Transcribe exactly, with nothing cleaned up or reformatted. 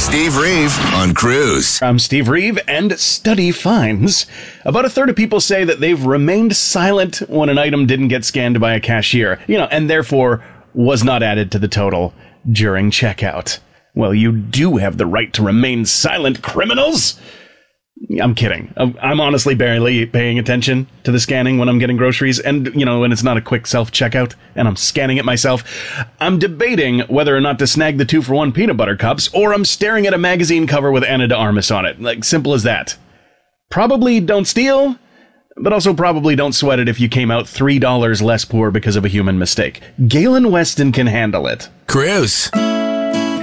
Steve Reeve on Cruise. I'm Steve Reeve, and study finds about a third of people say that they've remained silent when an item didn't get scanned by a cashier, you know, and therefore was not added to the total during checkout. Well, you do have the right to remain silent, criminals! I'm kidding. I'm honestly barely paying attention to the scanning when I'm getting groceries, and, you know, when it's not a quick self-checkout and I'm scanning it myself. I'm debating whether or not to snag the two-for-one peanut butter cups, or I'm staring at a magazine cover with Ana de Armas on it. Like, simple as that. Probably don't steal, but also probably don't sweat it if you came out three dollars less poor because of a human mistake. Galen Weston can handle it. Cruise.